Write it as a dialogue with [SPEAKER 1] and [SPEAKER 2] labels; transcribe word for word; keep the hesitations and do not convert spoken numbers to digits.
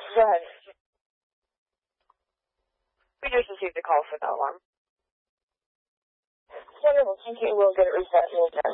[SPEAKER 1] Go ahead. We just received a call for that alarm. Wonderful. Thank you. We'll get it reset. We'll